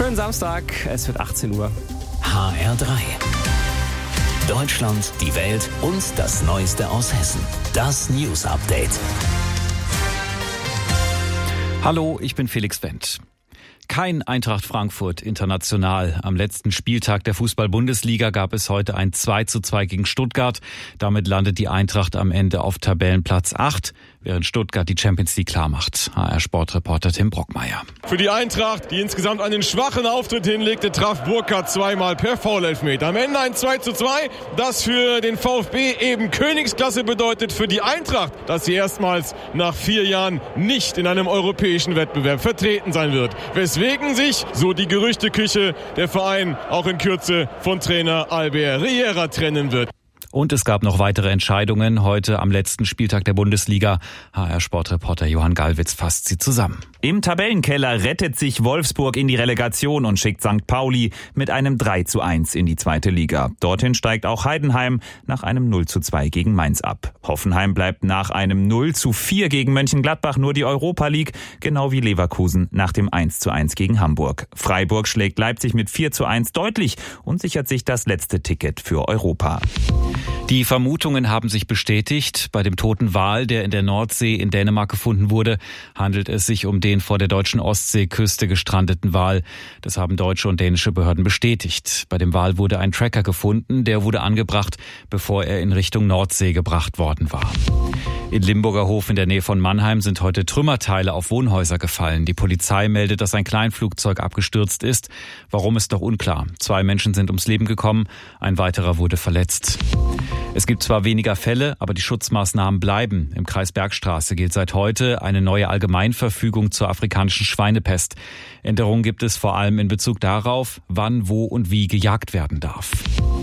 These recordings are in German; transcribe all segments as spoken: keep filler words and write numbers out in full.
Schönen Samstag, es wird achtzehn Uhr. H R drei. Deutschland, die Welt und das Neueste aus Hessen. Das News Update. Hallo, ich bin Felix Wendt. Kein Eintracht Frankfurt international. Am letzten Spieltag der Fußball-Bundesliga gab es heute ein zwei zu zwei gegen Stuttgart. Damit landet die Eintracht am Ende auf Tabellenplatz acht, während Stuttgart die Champions League klarmacht. H R-Sportreporter Tim Brockmeier. Für die Eintracht, die insgesamt einen schwachen Auftritt hinlegte, traf Burkhardt zweimal per Foul-Elfmeter. Am Ende ein zwei zu zwei, das für den VfB eben Königsklasse bedeutet. Für die Eintracht, dass sie erstmals nach vier Jahren nicht in einem europäischen Wettbewerb vertreten sein wird. Weswegen sich, so die Gerüchteküche, der Verein auch in Kürze von Trainer Albert Riera trennen wird. Und es gab noch weitere Entscheidungen heute am letzten Spieltag der Bundesliga. H R-Sportreporter Johann Gallwitz fasst sie zusammen. Im Tabellenkeller rettet sich Wolfsburg in die Relegation und schickt Sankt Pauli mit einem drei zu eins in die zweite Liga. Dorthin steigt auch Heidenheim nach einem null zu zwei gegen Mainz ab. Hoffenheim bleibt nach einem null zu vier gegen Mönchengladbach nur die Europa League, genau wie Leverkusen nach dem eins zu eins gegen Hamburg. Freiburg schlägt Leipzig mit vier zu eins deutlich und sichert sich das letzte Ticket für Europa. Die Vermutungen haben sich bestätigt. Bei dem toten Wal, der in der Nordsee in Dänemark gefunden wurde, handelt es sich um den vor der deutschen Ostseeküste gestrandeten Wal. Das haben deutsche und dänische Behörden bestätigt. Bei dem Wal wurde ein Tracker gefunden. Der wurde angebracht, bevor er in Richtung Nordsee gebracht worden war. In Limburgerhof in der Nähe von Mannheim sind heute Trümmerteile auf Wohnhäuser gefallen. Die Polizei meldet, dass ein Kleinflugzeug abgestürzt ist. Warum ist noch unklar. Zwei Menschen sind ums Leben gekommen, ein weiterer wurde verletzt. Es gibt zwar weniger Fälle, aber die Schutzmaßnahmen bleiben. Im Kreis Bergstraße gilt seit heute eine neue Allgemeinverfügung zur afrikanischen Schweinepest. Änderungen gibt es vor allem in Bezug darauf, wann, wo und wie gejagt werden darf.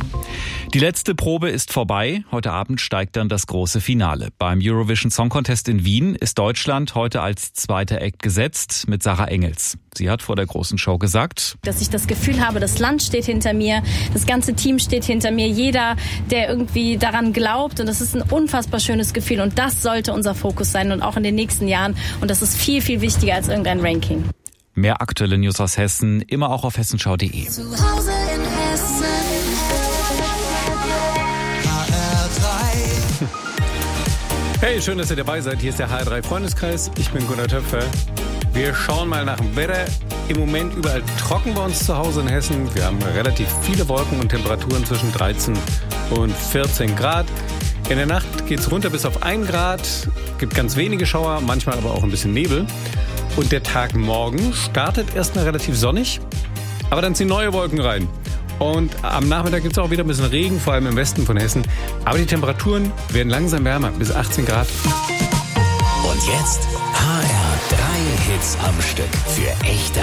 Die letzte Probe ist vorbei. Heute Abend steigt dann das große Finale. Beim Eurovision Song Contest in Wien ist Deutschland heute als zweiter Act gesetzt mit Sarah Engels. Sie hat vor der großen Show gesagt, dass ich das Gefühl habe, das Land steht hinter mir, das ganze Team steht hinter mir, jeder, der irgendwie daran glaubt. Und das ist ein unfassbar schönes Gefühl. Und das sollte unser Fokus sein und auch in den nächsten Jahren. Und das ist viel, viel wichtiger als irgendein Ranking. Mehr aktuelle News aus Hessen, immer auch auf hessenschau punkt de. Zu Hause in Hessen. H R drei. Hey, schön, dass ihr dabei seid. Hier ist der H R drei Freundeskreis. Ich bin Gunnar Töpfer. Wir schauen mal nach dem Wetter. Im Moment überall trocken bei uns zu Hause in Hessen. Wir haben relativ viele Wolken und Temperaturen zwischen dreizehn und vierzehn Grad. In der Nacht geht es runter bis auf ein Grad. Gibt ganz wenige Schauer, manchmal aber auch ein bisschen Nebel. Und der Tag morgen startet erstmal relativ sonnig, aber dann ziehen neue Wolken rein. Und am Nachmittag gibt es auch wieder ein bisschen Regen, vor allem im Westen von Hessen. Aber die Temperaturen werden langsam wärmer, bis achtzehn Grad. Und jetzt H R drei Hits am Stück für echte